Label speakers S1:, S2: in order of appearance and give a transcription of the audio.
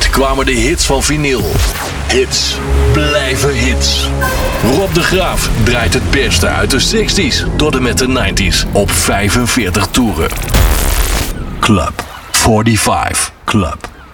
S1: kwamen de hits van vinyl. Hits blijven hits. Rob de Graaf draait het beste uit de 60s tot en met de 90s op 45 toeren. Club 45 Club.